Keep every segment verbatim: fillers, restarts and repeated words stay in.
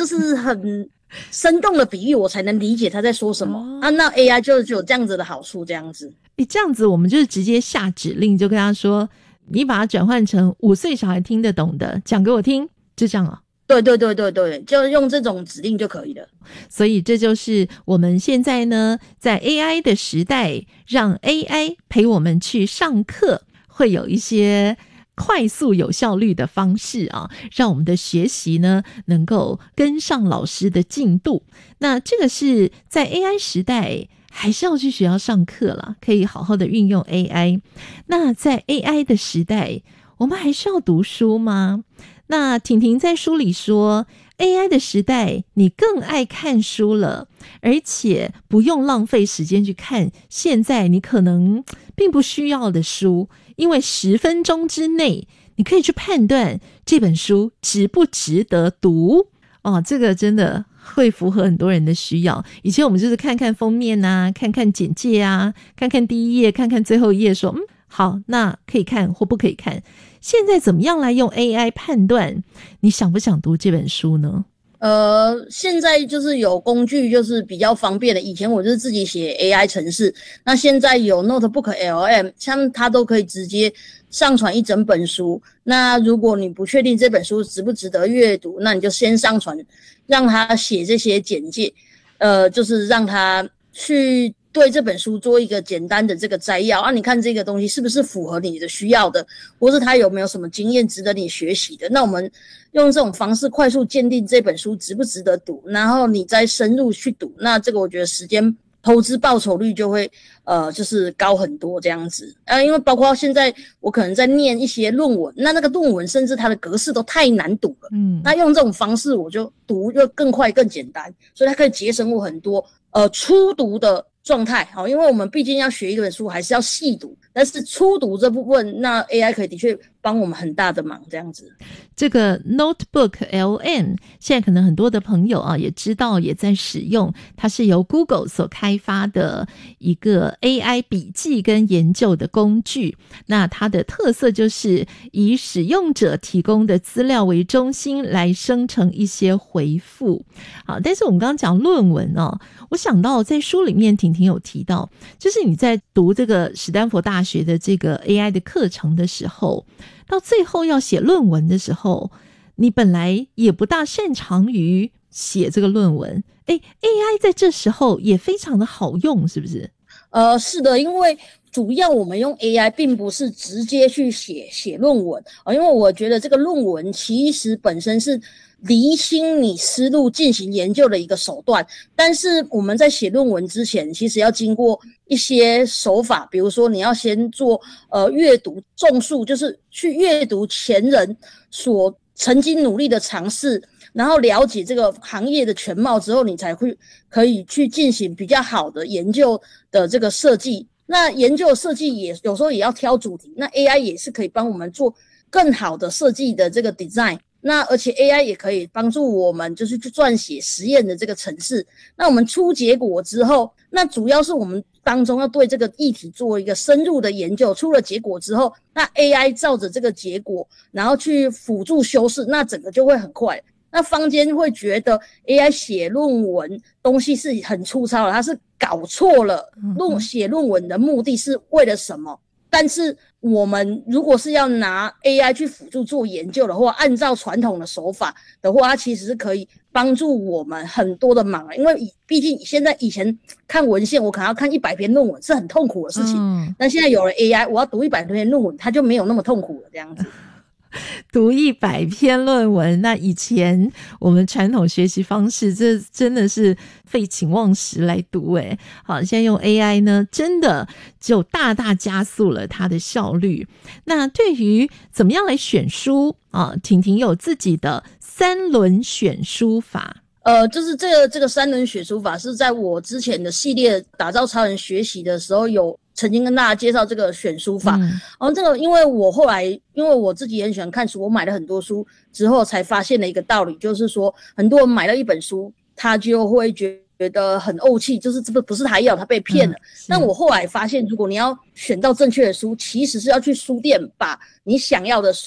就是很生动的比喻，我才能理解他在说什么、哦、啊。那 A I 就有这样子的好处，这样子。 诶，这样子我们就是直接下指令，就跟他说，你把它转换成五岁小孩听得懂的，讲给我听，就这样哦。 对对对对对，就用这种指令就可以了。 所以这就是我们现在呢，在 A I 的时代，让 A I 陪我们去上课，会有一些快速有效率的方式啊，让我们的学习呢能够跟上老师的进度。那这个是在 A I 时代还是要去学校上课啦，可以好好的运用 A I。 那在 A I 的时代，我们还需要读书吗？那婷婷在书里说， A I 的时代你更爱看书了，而且不用浪费时间去看现在你可能并不需要的书，因为十分钟之内你可以去判断这本书值不值得读。哦，这个真的会符合很多人的需要。以前我们就是看看封面啊，看看简介啊，看看第一页，看看最后一页，说嗯好，那可以看或不可以看。现在怎么样来用 A I 判断你想不想读这本书呢？ 呃，现在就是有工具，就是比较方便的。以前我就是自己写 A I 程式，那现在有 Notebook L M， 像它都可以直接上传一整本书。那如果你不确定这本书值不值得阅读，那你就先上传，让他写这些简介，呃，就是让他去对这本书做一个简单的这个摘要啊，你看这个东西是不是符合你的需要的，或是它有没有什么经验值得你学习的。那我们用这种方式快速鉴定这本书值不值得读，然后你再深入去读，那这个我觉得时间投资报酬率就会呃就是高很多这样子啊。因为包括现在我可能在念一些论文，那那个论文甚至它的格式都太难读了，嗯，那用这种方式我就读就更快更简单，所以它可以节省我很多呃初读的状态。好，因为我们毕竟要学一本书还是要细读，但是初读这部分那 A I 可以的确帮我们很大的忙这样子。 这个 Notebook L M 现在可能很多的朋友啊也知道也在使用，它是由 Google 所开发的一个 A I 笔记跟研究的工具。那它的特色就是以使用者提供的资料为中心来生成一些回复。好，但是我们刚刚讲论文哦，我想到在书里面婷婷有提到，就是你在读这个史丹佛大学的这个 A I 的课程的时候，到最后要写论文的时候，你本来也不大擅长于写这个论文，诶 A I 在这时候也非常的好用，是不是？ 呃，是的，因为主要我们用 A I 并不是直接去写写论文、呃、因为我觉得这个论文其实本身是厘清你思路进行研究的一个手段，但是我们在写论文之前其实要经过一些手法，比如说你要先做呃阅读种树，就是去阅读前人所曾经努力的尝试，然后了解这个行业的全貌之后，你才会可以去进行比较好的研究的这个设计。那研究设计也有时候也要挑主题，那 A I 也是可以帮我们做更好的设计的这个 design。那而且 A I 也可以帮助我们就是去撰写实验的这个程式。那我们出结果之后，那主要是我们当中要对这个议题做一个深入的研究，出了结果之后，那 A I 照着这个结果然后去辅助修饰，那整个就会很快。那坊间会觉得 A I 写论文东西是很粗糙的，它是搞错了论写论文的目的是为了什么。但是我们如果是要拿 A I 去辅助做研究的话，按照传统的手法的话，它其实是可以帮助我们很多的忙。因为毕竟现在以前看文献我可能要看一百篇论文是很痛苦的事情、嗯、但现在有了 A I 我要读一百篇论文它就没有那么痛苦了这样子。 读一百篇论文，那以前我们传统学习方式这真的是废寝忘食来读诶。好，现在用 A I 呢真的就大大加速了它的效率。那对于怎么样来选书啊，婷婷有自己的三轮选书法。 呃，就是这个这个三轮选书法是在我之前的系列打造超人学习的时候有曾经跟大家介绍这个选书法。然后、嗯、这个因为我后来因为我自己很喜欢看书，我买了很多书之后才发现了一个道理，就是说很多人买了一本书他就会觉得很怄气，就是这个不是他要，他被骗了、嗯、但我后来发现如果你要选到正确的书，其实是要去书店把你想要的书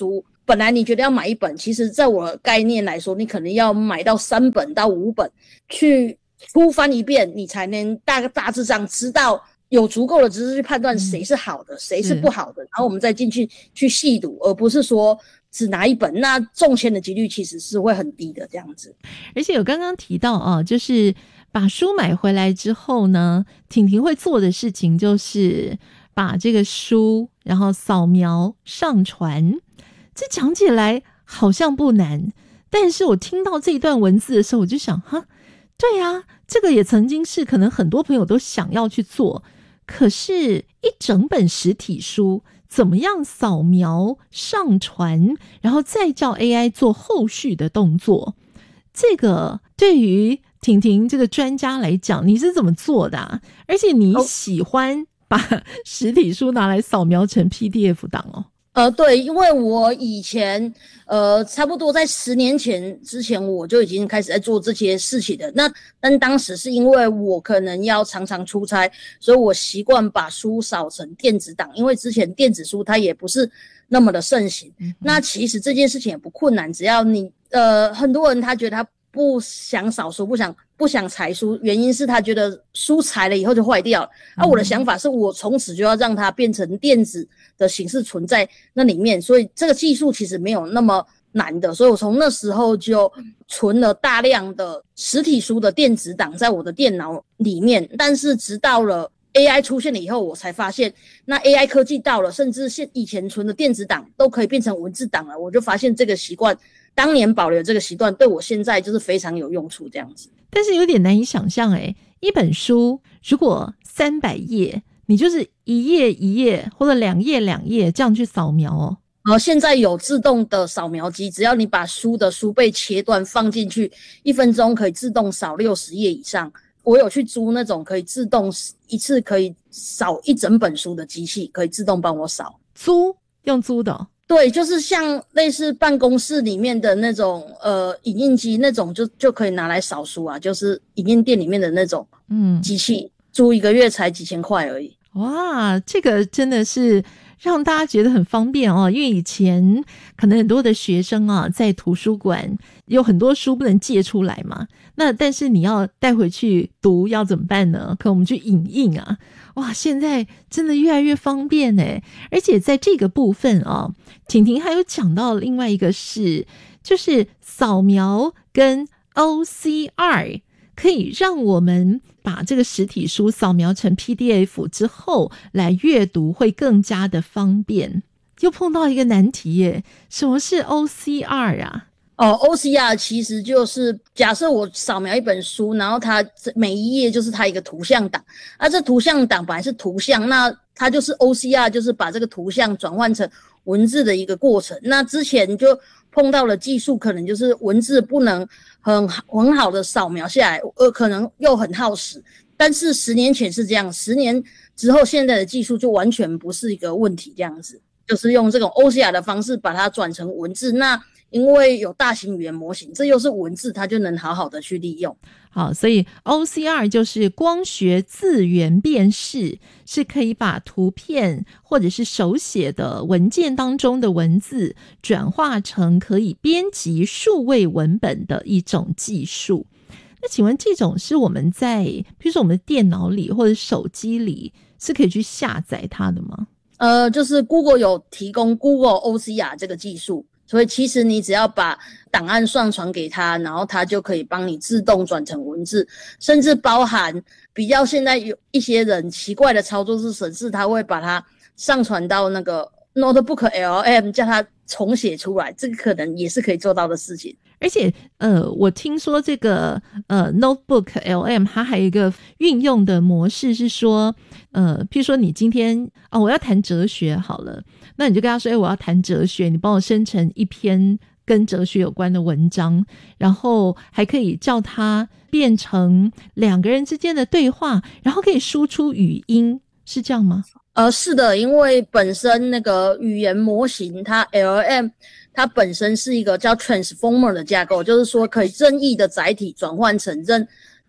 本来你觉得要买一本，其实在我的概念来说，你可能要买到三本到五本去初翻一遍，你才能大大致上知道有足够的知识去判断谁是好的、嗯、谁是不好的，然后我们再进去去细读，而不是说只拿一本，那中签的几率其实是会很低的这样子。 而且有刚刚提到啊，就是把书买回来之后呢，婷婷会做的事情就是把这个书然后扫描上传。这讲起来好像不难，但是我听到这一段文字的时候，我就想，哈，对啊，这个也曾经是可能很多朋友都想要去做，可是一整本实体书怎么样扫描上传，然后再叫 A I 做后续的动作，这个对于婷婷这个专家来讲，你是怎么做的啊？而且你喜欢把实体书拿来扫描成 P D F 档哦？ 呃，对，因为我以前，呃，差不多在十年前之前，我就已经开始在做这些事情的。那但当时是因为我可能要常常出差，所以我习惯把书扫成电子档，因为之前电子书它也不是那么的盛行。嗯、那其实这件事情也不困难，只要你，呃，很多人他觉得他不想扫书，不想不想裁书，原因是他觉得书裁了以后就坏掉了。那、啊、我的想法是我从此就要让它变成电子的形式存在那里面，所以这个技术其实没有那么难的，所以我从那时候就存了大量的实体书的电子档在我的电脑里面。但是直到了 A I 出现了以后，我才发现那 A I 科技到了，甚至现以前存的电子档都可以变成文字档了，我就发现这个习惯，当年保留这个习惯对我现在就是非常有用处这样子。 但是有点难以想象诶，一本书如果三百页，你就是一页一页或者两页两页这样去扫描哦。 好，现在有自动的扫描机，只要你把书的书背切断放进去，一分钟可以自动扫六十页以上。我有去租那种可以自动一次可以扫一整本书的机器，可以自动帮我扫。 租？用租的哦？ 对，就是像类似办公室里面的那种呃影印机那种就就可以拿来扫书啊，就是影印店里面的那种嗯机器，租一个月才几千块而已。 哇，这个真的是让大家觉得很方便哦，因为以前可能很多的学生啊，在图书馆有很多书不能借出来嘛，那但是你要带回去读要怎么办呢？可我们去影印啊，哇，现在真的越来越方便耶。而且在这个部分啊，婷婷还有讲到另外一个是，就是扫描跟 O C R 可以让我们把这个实体书扫描成 P D F 之后来阅读会更加的方便。又碰到一个难题耶，什么是 O C R 啊？ 哦 ，O C R 其实就是假设我扫描一本书，然后它每一页就是它一个图像档，啊，这图像档本来是图像，那它就是 O C R， 就是把这个图像转换成文字的一个过程。那之前就碰到了技术，可能就是文字不能很很好的扫描下来，呃，可能又很耗时。但是十年前是这样，十年之后现在的技术就完全不是一个问题，这样子就是用这种 O C R 的方式把它转成文字。那因为有大型语言模型，这又是文字，它就能好好的去利用。 好，所以 O C R 就是光学字元辨识，是可以把图片或者是手写的文件当中的文字转化成可以编辑数位文本的一种技术。那请问这种是我们在比如说我们的电脑里或者手机里是可以去下载它的吗？ 呃，就是 Google 有提供 Google O C R 这个技术，所以其实你只要把档案上传给他，然后他就可以帮你自动转成文字，甚至包含比较现在有一些人奇怪的操作是省事，他会把它上传到那个 Notebook L M 叫它重写出来，这个可能也是可以做到的事情。 而且呃，我听说这个呃 Notebook L M 它还有一个运用的模式是说呃，譬如说你今天哦我要谈哲学好了，那你就跟他说，哎，我要谈哲学，你帮我生成一篇跟哲学有关的文章，然后还可以叫它变成两个人之间的对话，然后可以输出语音，是这样吗？ 呃，是的，因为本身那个语言模型它 L M 它本身是一个叫 transformer 的架构，就是说可以任意的载体转换成任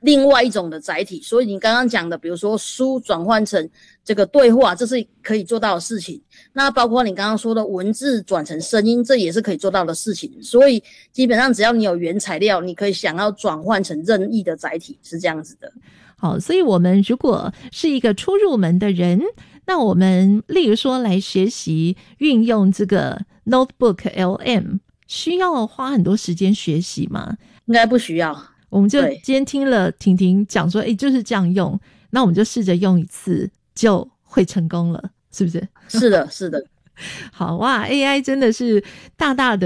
另外一种的载体。所以你刚刚讲的，比如说书转换成这个对话，这是可以做到的事情。那包括你刚刚说的文字转成声音，这也是可以做到的事情。所以基本上只要你有原材料，你可以想要转换成任意的载体，是这样子的。 好，所以我们如果是一个初入门的人，那我们例如说来学习运用这个 Notebook L M， 需要花很多时间学习吗？ 应该不需要。 我们就今天听了婷婷讲说，诶，就是这样用，那我们就试着用一次就会成功了，是不是？ 是的，是的。 好哇 ，A I 真的是大大的